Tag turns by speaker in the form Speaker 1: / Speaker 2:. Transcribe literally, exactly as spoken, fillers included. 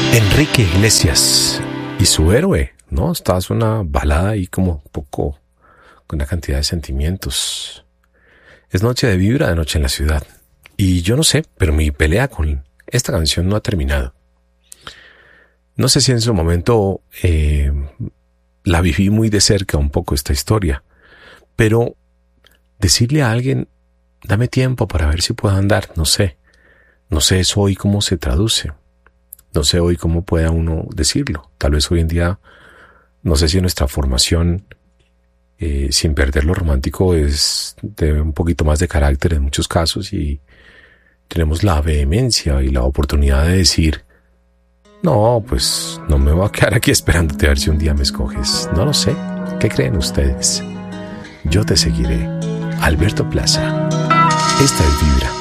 Speaker 1: Enrique Iglesias y su héroe, ¿no? Esta es una balada ahí como un poco con una cantidad de sentimientos. Es noche de vibra, de noche en la ciudad. Y yo no sé, pero mi pelea con esta canción no ha terminado. No sé si en su momento eh, la viví muy de cerca un poco esta historia, pero decirle a alguien, dame tiempo para ver si puedo andar, no sé. No sé eso hoy cómo se traduce. No sé hoy cómo pueda uno decirlo. Tal vez hoy en día, no sé si nuestra formación, eh, sin perder lo romántico, es de un poquito más de carácter en muchos casos y tenemos la vehemencia y la oportunidad de decir, no, pues no me voy a quedar aquí esperándote a ver si un día me escoges. No lo sé. ¿Qué creen ustedes? Yo te seguiré. Alberto Plaza. Esta es Vibra.